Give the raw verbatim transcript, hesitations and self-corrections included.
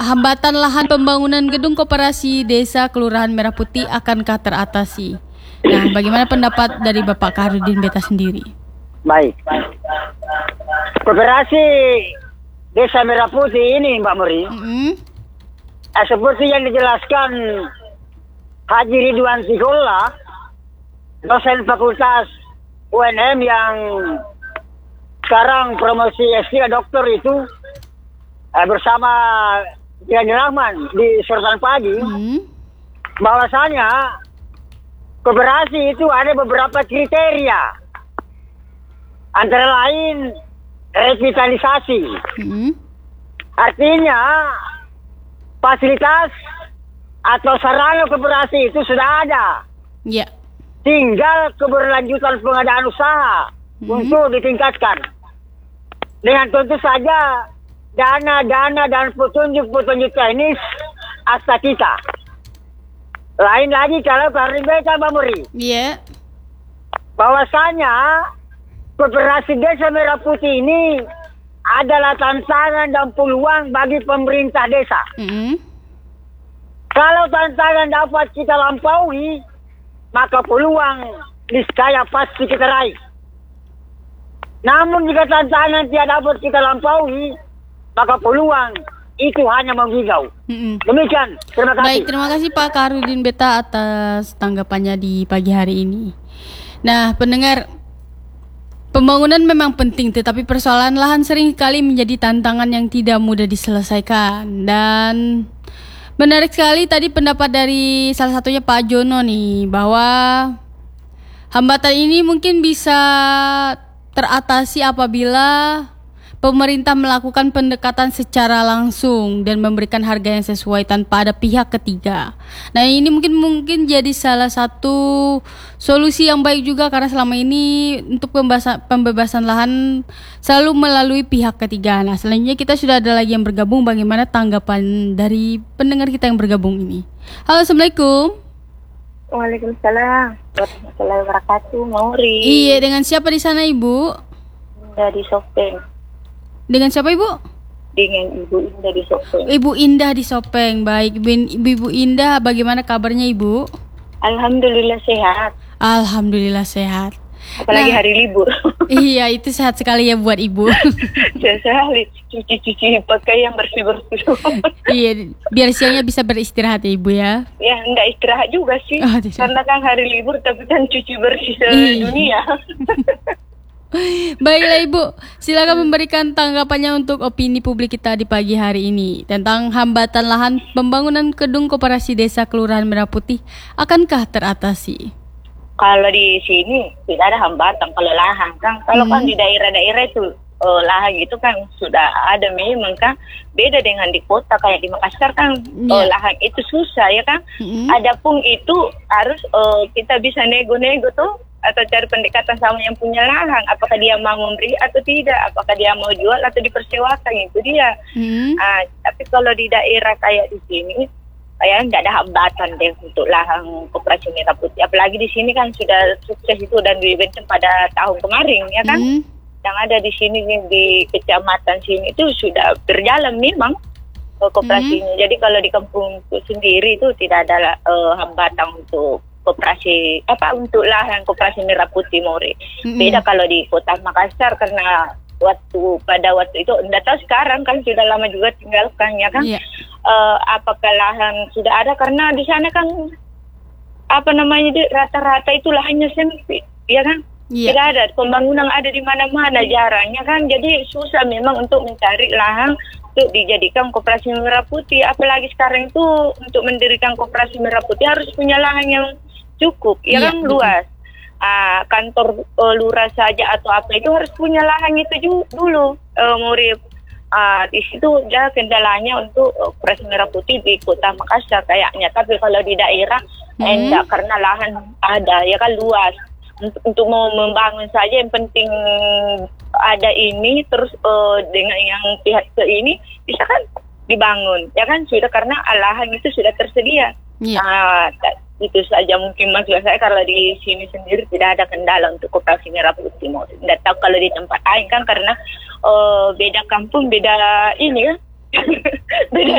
hambatan lahan pembangunan gedung koperasi desa Kelurahan Merah Putih akankah teratasi? Nah, bagaimana pendapat dari Bapak Kaharudin Beta sendiri? Baik. Koperasi Desa Merah Putih ini, Mbak Muri, Mm-hmm. eh, seperti yang dijelaskan Haji Ridwan Siholla, dosen Fakultas U N M yang sekarang promosi S tiga doktor itu, eh, bersama Dian Rahman di Sultan Pagi, Mm-hmm. bahwasanya koperasi itu ada beberapa kriteria. Antara lain revitalisasi. Mm-hmm. Artinya fasilitas atau sarana koperasi itu sudah ada. Ya. Tinggal keberlanjutan pengadaan usaha Mm-hmm. untuk ditingkatkan. Dengan tentu saja dana-dana dan petunjuk-petunjuk teknis asta kita. Lain lagi kalau Kaharudin Beta, Mbak Muri, Iya. bahwasanya Koperasi Desa Merah Putih ini adalah tantangan dan peluang bagi pemerintah desa. Mm-hmm. Kalau tantangan dapat kita lampaui, maka peluang niscaya pasti kita raih. Namun jika tantangan tidak dapat kita lampaui, maka peluang itu hanya menggigau. Mm-hmm. Demikian, terima kasih. Baik, terima kasih Pak Kaharudin Beta atas tanggapannya di pagi hari ini. Nah, pendengar, pembangunan memang penting, tetapi persoalan lahan sering kali menjadi tantangan yang tidak mudah diselesaikan. Dan menarik sekali tadi pendapat dari salah satunya Pak Jono nih, bahwa hambatan ini mungkin bisa teratasi apabila pemerintah melakukan pendekatan secara langsung dan memberikan harga yang sesuai tanpa ada pihak ketiga. Nah, ini mungkin mungkin jadi salah satu solusi yang baik juga, karena selama ini untuk pembebasan, pembebasan lahan selalu melalui pihak ketiga. Nah, selanjutnya kita sudah ada lagi yang bergabung. Bagaimana tanggapan dari pendengar kita yang bergabung ini? Halo, Assalamualaikum. Waalaikumsalam warahmatullahi wabarakatuh. Mauri. Iya, dengan siapa di sana, Ibu? Dari Sopeng. Dengan siapa, Ibu? Dengan Ibu Indah di Sopeng. Ibu Indah di Sopeng. Baik, Ibu, Ibu Indah, bagaimana kabarnya, Ibu? Alhamdulillah sehat. Alhamdulillah sehat. Apalagi Nah, hari libur. Iya, itu sehat sekali ya buat Ibu. Sehat sekali. Cuci-cuci pakaian bersih-bersih. Iya, biar siangnya bisa beristirahat ya, Ibu ya. Ya, enggak istirahat juga sih. Oh, tidak. Karena kan hari libur, tapi kan cuci bersih Iya. sedunia. Baiklah Ibu, silakan memberikan tanggapannya untuk opini publik kita di pagi hari ini tentang hambatan lahan pembangunan gedung koperasi desa Kelurahan Merah Putih akankah teratasi? Kalau di sini tidak ada hambatan kalau lahan kan. Kalau Hmm. kan di daerah-daerah itu eh, lahan itu kan sudah ada, memang kan beda dengan di kota kayak di Makassar kan. Iya. eh, lahan itu susah ya kan. Mm-mm. Adapun itu harus eh, kita bisa nego-nego tuh atau cari pendekatan sama yang punya lahan, apakah dia mau memberi atau tidak, apakah dia mau jual atau dipersewakan, itu dia. Mm-mm. Ah, tapi kalau di daerah kayak di sini kayak nggak ada hambatan deh untuk lahan koperasi Merah Putih. Apalagi di sini kan sudah sukses itu dan dibentuk pada tahun kemarin ya kan. Mm. Yang ada di sini di kecamatan sini itu sudah berjalan memang uh, koperasinya. Jadi kalau di kampung sendiri itu tidak ada uh, hambatan untuk koperasi apa untuk lahan koperasi Merah Putih Mori. Mm-mm. Beda kalau di Kota Makassar, karena waktu pada waktu itu enggak tahu sekarang kan sudah lama juga tinggalkan ya kan. Iya. Eh, apakah lahan sudah ada, karena di sana kan apa namanya di rata-rata itu lahannya sempit ya kan. Iya. Tidak ada pembangunan, ada di mana-mana jarangnya kan. Jadi susah memang untuk mencari lahan untuk dijadikan koperasi Merah Putih. Apalagi sekarang itu untuk mendirikan koperasi Merah Putih harus punya lahan yang cukup ya Iya, kan, betul. luas. Ah, kantor uh, lurah saja atau apa itu harus punya lahan itu ju- dulu uh, Murid. Ah, di situ ya kendalanya untuk uh, koperasi Merah Putih di Kota Makassar kayaknya. Tapi kalau di daerah Mhm. enggak, karena lahan ada ya kan, luas. Untuk, untuk mau membangun saja yang penting ada ini, terus uh, dengan yang pihak ke ini bisa kan dibangun ya kan, sudah karena lahan itu sudah tersedia. Iya. Ah, ta- itu saja mungkin maksud saya. Kalau di sini sendiri tidak ada kendala untuk koperasi Merah Putih. Tidak tahu kalau di tempat lain kan, karena uh, beda kampung, beda ini ya. Beda